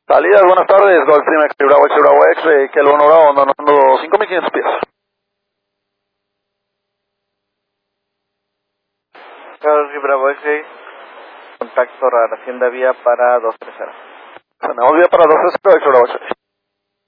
Salidas, buenas tardes, Gulfstream X Bravo X, que el honorado andando 5.500 pies. Gulfstream Bravo X, contacto a la Hacienda Vía para 230. Tenemos vía para 230, X Bravo X.